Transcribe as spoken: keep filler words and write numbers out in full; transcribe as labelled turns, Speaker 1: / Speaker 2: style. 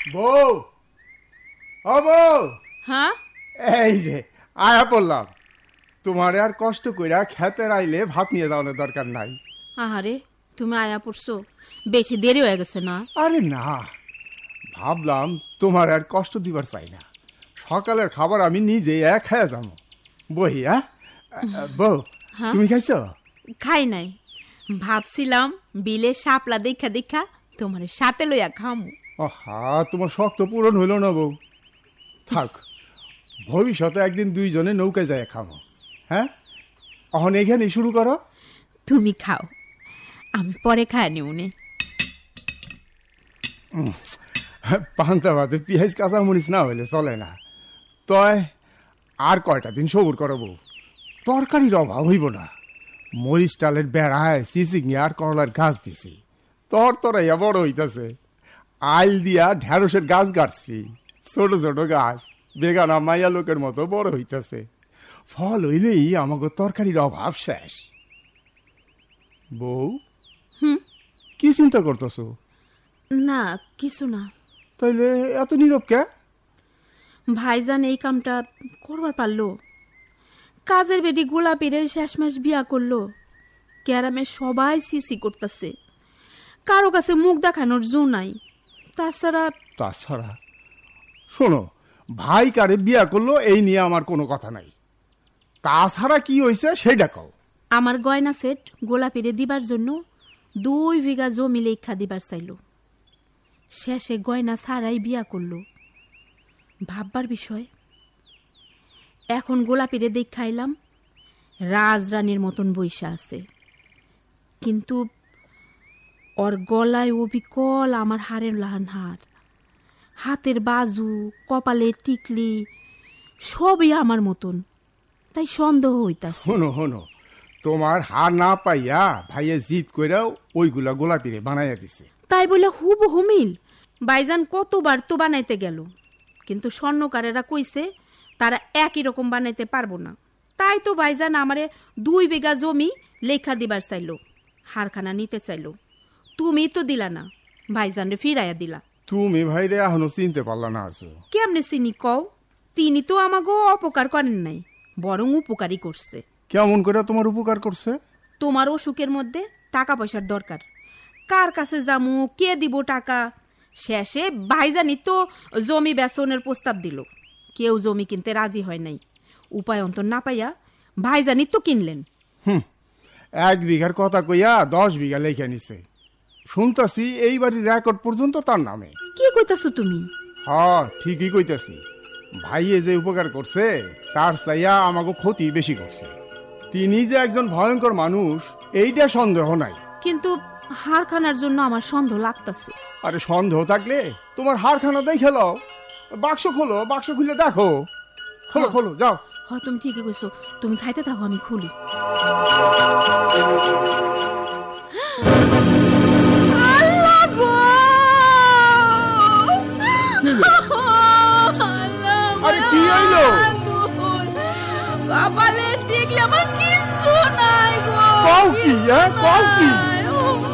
Speaker 1: বউ, ও বউ।
Speaker 2: হ্যাঁ,
Speaker 1: এই যে আয়া পড়লাম। তোমার আর কষ্ট কইরা খেতে আইলে ভাত নিয়ে যাওয়ার দরকার নাই।
Speaker 2: আহারে তুমি আয়া পড়ছো, বেশি দেরি হয়ে গেছে না?
Speaker 1: আরে না, ভাবলাম তোমার আর কষ্ট দিবার চাই না, সকালের খাবার আমি নিজে এক খাইয়া যাবো। বহি হ্যাঁ বউ, তুমি খাইছো?
Speaker 2: খাই নাই, ভাবছিলাম বিলে শাপলা দেখা দেখা তোমার সাথে লইয়া খামু।
Speaker 1: হা, তোমার শখ তো পূরণ হইল না বউ। থাক, ভবিষ্যতে একদিন দুইজনে নৌকায় যায় খাবো। হ্যাঁ, এখন এখানে শুরু করো।
Speaker 2: তুমি খাও, আমি পরে খাই নিউনে।
Speaker 1: পান্তা ভাতে পেঁয়াজ কাঁচামরিচ না হইলে চলে না। তয় আর কয়টা দিন সবুর করো বউ, তরকারির অভাব হইব না। মরিচ টালের বেড়ায় চিচিঙি আর করলার গাছ দিছি, তর তরাইয়া বড় হইতাছে। আইল দিয়া ঢেঁড়সের গাছ গাড়ছি, ছোট ছোট গাছ বেগানা মাইয়া লোকের মতো বড় হইতাছে। ফল হইলেই আমাকে তরকারির অভাব শেষ। বউ,
Speaker 2: হুম,
Speaker 1: কি চিন্তা করতেছ?
Speaker 2: না কিছু না।
Speaker 1: তাইলে এত নীরব কে?
Speaker 2: ভাইজান এই কামটা করবার পারলো? কাজের বেটি গোলাপিরে শেষমেশ বিয়া করলো, গ্রামে সবাই সিসি করতেছে, কারো কাছে মুখ দেখানোর জো নাই। তাছাড়া
Speaker 1: তাছাড়া শোনো, ভাই কারে বিয়া করলো এই নিয়ে আমার কোনো কথা নাই। তাছাড়া কি হয়েছে সেটা কও।
Speaker 2: আমার গয়না সেট গোলাপিরে দিবার জন্য দুই বিঘা জমি লেখা দিবার চাইল, শেষে গয়না ছাড়াই বিয়া করলো। ভাববার বিষয়। এখন গোলাপিরে দেখাইলাম রাজরানীর মতন বইসা আছে, কিন্তু ওর গলায় অবিকল আমার হারের লাহান হার, হাতের বাজু, কপালে টিকলি সবই আমার মতন। তাই সন্দেহ হইতাছে।
Speaker 1: শোনো শোনো, তোমার হার না পাইয়া ভাইয়ে জিদ কইরাও ওইগুলা গোলাপিরে বানাইয়া দিছে।
Speaker 2: তাই বলে হুবহু মিল? ভাইজান কতবার তো বানাইতে গেল, কিন্তু স্বর্ণকারেরা কইছে তারা একই রকম বানাইতে পারবো না। তাই তো ভাইজান আমারে দুই বিঘা জমি লেখা দিবার চাইল, হারখানা নিতে চাইল। তুমি তো দিলা না, ভাইজান রে ফিরাইয়া দিলা।
Speaker 1: তুমি ভাইরে এখনো চিনতে পারলা না। আছো
Speaker 2: কেমনে চিনি কও? তিনি তো আমাকে অপকার করেন নাই, বরং উপকারই করছে।
Speaker 1: কেমন করে তোমার উপকার করছে?
Speaker 2: তোমার অসুখের মধ্যে টাকা পয়সার দরকার, কার কাছে যামু, কে দিব টাকা? শেষে ভাইজানি তো জমি বেচনের প্রস্তাব দিল, কেউ জমি কিনতে রাজি হয় নাই। উপায় অন্তর না পাইয়া ভাইজানি তো কিনলেন।
Speaker 1: হুম, এক বিঘার কথা কইয়া দশ বিঘা লেখা নিছে। শুনতাছি এই বাড়ির রেকর্ড পর্যন্ত তার নামে।
Speaker 2: কি কইতাছো তুমি?
Speaker 1: হ্যাঁ, ঠিকই কইতাছি। ভাইয়ে যে উপকার করছে তার চাইয়া আমাকে ক্ষতি বেশি করছে। তিনি যে একজন ভয়ঙ্কর মানুষ এইটা সন্দেহ নাই,
Speaker 2: কিন্তু হারখানার জন্য আমার সন্দেহ লাগতাছে।
Speaker 1: আরে সন্দেহ থাকলে তোমার হারখানা দেখে লও। বাক্স খোলো, বাক্স খুলে দেখো। খোলো খোলো, যাও।
Speaker 2: হ্যাঁ, তুমি ঠিকই কইছো, তুমি খাইতে থাকো, আমি খুলি।
Speaker 1: আরে কি হইলো?
Speaker 2: কপালে টিকলে আমার কিছু নাই গো।
Speaker 1: কও কি? হ্যাঁ, কও কি?